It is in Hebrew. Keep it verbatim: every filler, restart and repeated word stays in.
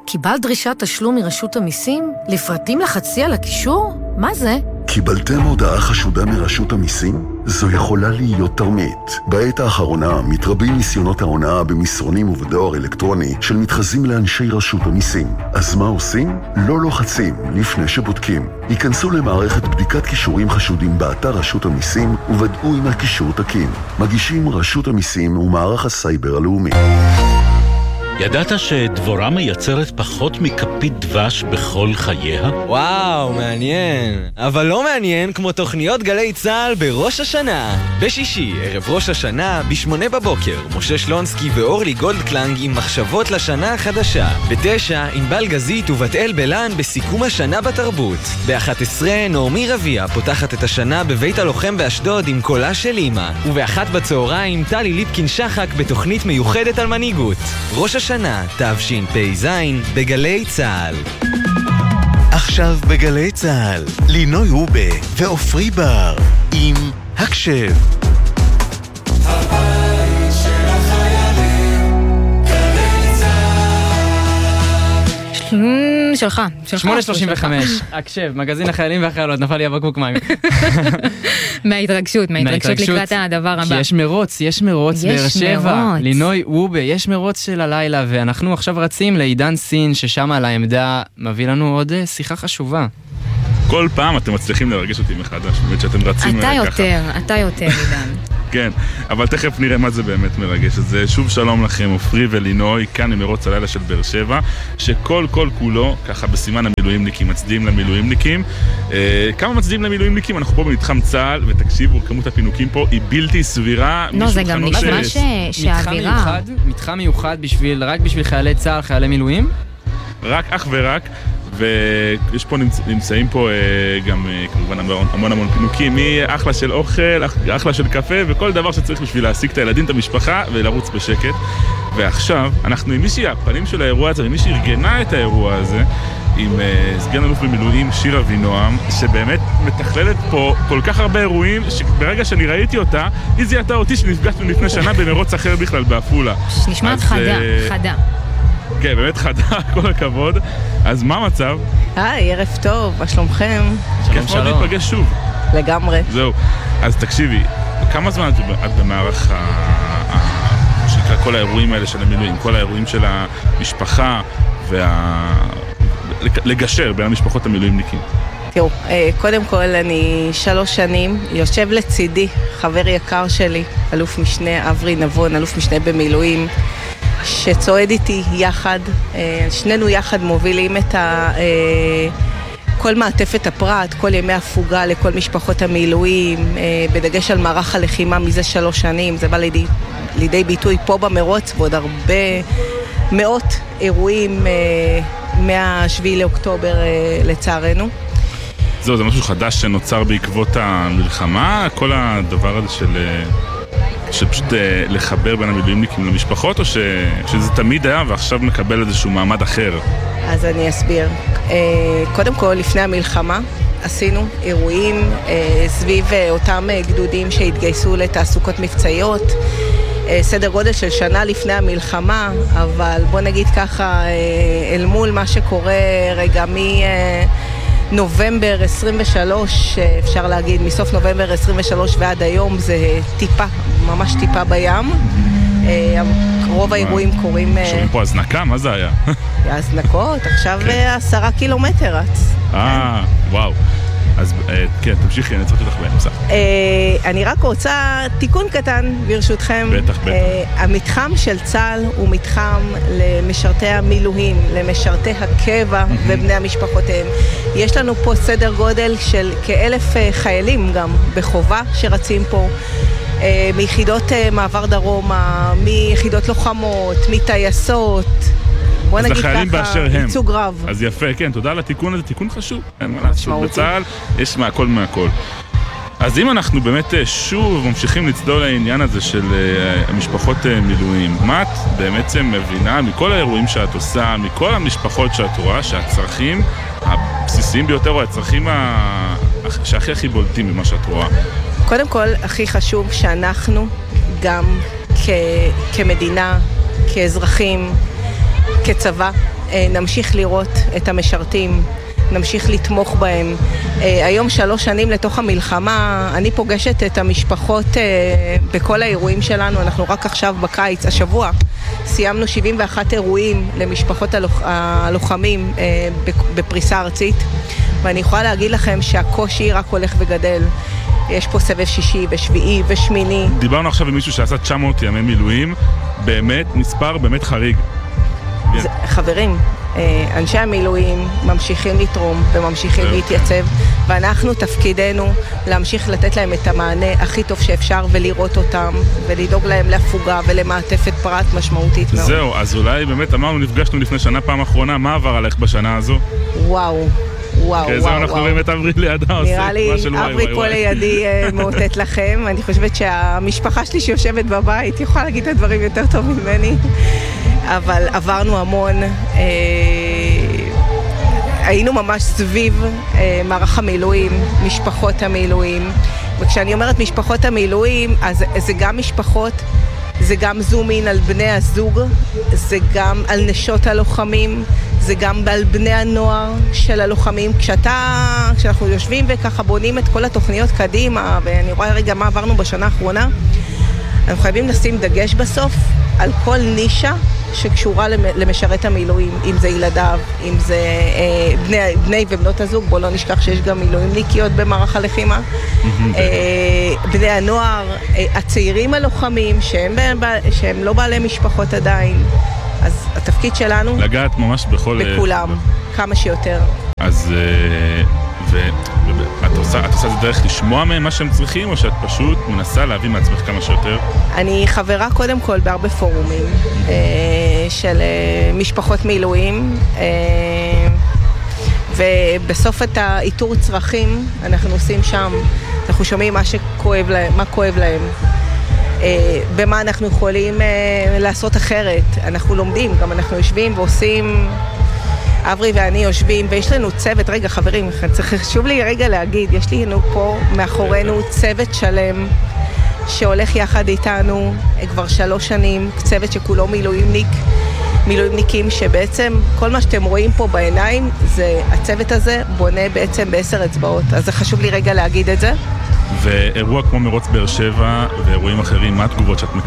קיבלת דרישת תשלום מרשות המיסים? לפרטים לחצי על הקישור? מה זה? קיבלתם הודעה חשודה מרשות המיסים? זו יכולה להיות תרמית. בעת האחרונה מתרבים ניסיונות ההונאה במסרונים ובדואר אלקטרוני של מתחזים לאנשי רשות המיסים. אז מה עושים? לא לוחצים לפני שבודקים. היכנסו למערכת בדיקת קישורים חשודים באתר רשות המיסים וודאו אם הקישור תקין. מגישים רשות המיסים ומערך הסייבר הלאומי. ידעת שדבורה מייצרת פחות מכפית דבש בכל חייה? וואו, מעניין. אבל לא מעניין כמו תוכניות גלי צהל בראש השנה. בשישי, ערב ראש השנה, בשמונה בבוקר, משה שלונסקי ואורלי גולדקלנג עם מחשבות לשנה החדשה. בתשע, ענבל גזית ובת אל בלן בסיכום השנה בתרבות. באחת עשרה, נעמי רביה פותחת את השנה בבית הלוחם באשדוד עם קולה של אמא. ובאחת בצהריים, טלי ליפקין שחק בתוכנית מיוחדת על מנהיגות. ראש השנה שנה, תש"פ זין, בגלי צהל. עכשיו בגלי צהל, לינוי רובה ואופרי בר, עם הקשב. הבית של החיילים, גלי צהל. שלך, שלך. שמונה שלושים וחמש, הקשב, מגזין החיילים והחיילות, נפל לי הבקבוק מים. מההתרגשות, מההתרגשות לקראת הדבר הבא. כי יש מרוץ, יש מרוץ באר שבע, לינוי רובה, יש מרוץ של הלילה, ואנחנו עכשיו רצים לעידן סין, ששם על העמדה מביא לנו עוד שיחה חשובה. כל פעם אתם מצליחים לרגש אותי מחדש, באמת שאתם רצים אתה ככה. יותר, אתה יותר, עידן. כן, אבל תכף נראה מה זה באמת מרגש. אז שוב שלום לכם, אופרי ולינוי, כאן ממרוץ הלילה של באר שבע, שכל כל כולו, ככה בסימן המילואימניקים, מצדיעים למילואימניקים. אה, כמה מצדיעים למילואימניקים? אנחנו פה במתחם צהל, ותקשיבו, כמות הפינוקים פה היא בלתי סבירה. לא, זה גם נשמע ש... שהאווירה. מתחם מיוחד בשביל, רק בשביל חיילי צהל, חיילי מילואים? רק, אך ורק. ויש פה נמצ... נמצאים פה אה, גם אה, כמובן המון המון פינוקים, מאחלה של אוכל, אחלה של קפה וכל דבר שצריך בשביל להשיג את הילדים, את המשפחה ולרוץ בשקט. ועכשיו אנחנו עם מישהי, הפנים של האירוע הזה, ומישהי ארגנה את האירוע הזה, עם אה, סגן אלוף במילואים שיר אבינועם, שבאמת מתכללת פה כל כך הרבה אירועים, שברגע שאני ראיתי אותה, היא זיהתה אותי שנפגשנו לפני שנה במרוץ אחר בכלל בעפולה. נשמעת חדה, חדה. כן, באמת חדה, כל הכבוד. אז מה המצב? היי, ערב טוב, מה שלומכם? כיף מאוד להיפגש שוב. לגמרי. זהו. אז תקשיבי, כמה זמן את במערך שנקרא כל האירועים האלה של המילואים, כל האירועים של המשפחה ולגשר בין המשפחות המילואימניקים? תראו, קודם כל אני שלוש שנים, יושב לצידי חבר יקר שלי, אלוף משנה אברי נבון, אלוף משנה במילואים, שצועד איתי יחד, שנינו יחד מובילים את ה... כל מעטפת הפרט, כל ימי הפוגה לכל משפחות המילואים, בדגש על מערך הלחימה מזה שלוש שנים, זה בא לידי, לידי ביטוי פה במרוץ, ועוד הרבה מאות אירועים מהשביעי לאוקטובר לצערנו. זהו, זה משהו חדש שנוצר בעקבות המלחמה, כל הדבר הזה של... שפשוט לחבר בין המילואימניקים למשפחות, או ש... שזה תמיד היה ועכשיו מקבל איזשהו מעמד אחר? אז אני אסביר. קודם כל, לפני המלחמה עשינו אירועים סביב אותם גדודים שהתגייסו לתעסוקות מבצעיות, סדר גודל של שנה לפני המלחמה, אבל בוא נגיד ככה, אל מול מה שקורה רגע מ... נובמבר עשרים ושלוש, אפשר להגיד, מסוף נובמבר עשרים ושלוש ועד היום, זה טיפה, ממש טיפה בים. רוב האירועים קוראים... שומעים פה הזנקה? מה זה היה? הזנקות, עכשיו עשרה קילומטר רץ. אה, וואו. אז כן, תמשיכי, אני צריך אותך באמצע. אני רק רוצה תיקון קטן ברשותכם. בטח, בטח. המתחם של צה"ל הוא מתחם למשרתי המילואים, למשרתי הקבע ובני המשפחותיהם. יש לנו פה סדר גודל של כאלף חיילים גם בחובה שרצים פה, מיחידות מעבר דרומה, מיחידות לוחמות, מטייסות. בוא נגיד ככה, ייצוג רב. אז יפה, כן, תודה על התיקון הזה, תיקון חשוב. אין מה לעשות, בצה"ל יש מהכל מהכל. אז אם אנחנו באמת שוב ממשיכים לצדול לעניין הזה של המשפחות מילואים, מה את באמת מבינה מכל האירועים שאת עושה, מכל המשפחות שאת רואה, שהצרכים הבסיסיים ביותר, או הצרכים שהכי הכי בולטים ממה שאת רואה? קודם כל, הכי חשוב שאנחנו גם כמדינה, כאזרחים, כצבא, נמשיך לראות את המשרתים, נמשיך לתמוך בהם. היום שלוש שנים לתוך המלחמה, אני פוגשת את המשפחות בכל האירועים שלנו. אנחנו רק עכשיו בקיץ, השבוע, סיימנו שבעים ואחד אירועים למשפחות הלוח, הלוחמים בפריסה ארצית, ואני יכולה להגיד לכם שהקושי רק הולך וגדל. יש פה סבב שישי ושביעי ושמיני. דיברנו עכשיו עם מישהו שעשה תשע מאות ימי מילואים, באמת מספר באמת חריג. זה, חברים, אנשי המילואים ממשיכים לתרום וממשיכים להתייצב, ואנחנו תפקידנו להמשיך לתת להם את המענה הכי טוב שאפשר ולראות אותם ולדאוג להם להפוגה ולמעטפת פרט משמעותית מאוד. זהו, אז אולי באמת אמרנו, נפגשנו לפני שנה פעם אחרונה, מה עבר עליך בשנה הזו? וואו, וואו, וואו. כזה אנחנו רואים את אברי לידה עושה נראה לי, אברי פה לידי מאותת לכם. אני חושבת שהמשפחה שלי שיושבת בבית יכולה להגיד את הדברים יותר טוב ממני. אבל עברנו המון, אה, היינו ממש סביב אה, מערך המילואים, משפחות המילואים, וכשאני אומרת משפחות המילואים, אז זה גם משפחות, זה גם זומין על בני הזוג, זה גם על נשות הלוחמים, זה גם על בני הנוער של הלוחמים. כשאתה, כשאנחנו יושבים וככה בונים את כל התוכניות קדימה, ואני רואה רגע מה עברנו בשנה האחרונה, אנחנו חייבים לשים דגש בסוף על כל נישה שקשורה למשרת המילואים, אם זה ילדיו, אם זה אה, בני, בני ובנות הזוג. בוא לא נשכח שיש גם מילואימניקיות במערך הלחימה. אה, בני הנוער, אה, הצעירים הלוחמים, שהם, שהם לא בעלי משפחות עדיין. אז התפקיד שלנו... לגעת ממש בכל... בכולם, כמה שיותר. אז... ואת עושה את זה דרך לשמוע מהם מה שהם צריכים, או שאת פשוט מנסה להביא מעצמך כמה שיותר? אני חברה קודם כל בהרבה פורומים של משפחות מילואים, ובסוף את האיתור צרכים אנחנו עושים שם. אנחנו שומעים מה שכואב להם, מה כואב להם, במה אנחנו יכולים לעשות אחרת. אנחנו לומדים, גם אנחנו יושבים ועושים... אברי ואני יושבים, ויש לנו צוות, רגע חברים, צריך חשוב לי רגע להגיד, יש לנו פה מאחורינו צוות שלם שהולך יחד איתנו כבר שלוש שנים, צוות שכולו מילואימניק, מילואימניקים, שבעצם כל מה שאתם רואים פה בעיניים, זה הצוות הזה בונה בעצם בעשר אצבעות, אז זה חשוב לי רגע להגיד את זה. ואירוע כמו מרוץ באר שבע ואירועים אחרים, מה התגובות שאת מקבלת?